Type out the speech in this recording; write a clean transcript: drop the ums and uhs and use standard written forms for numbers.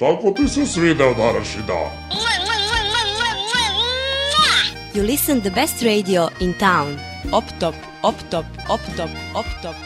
Tako ti se svideo današnji dan. You listen the best radio in town. Op top, op top, op top, op top.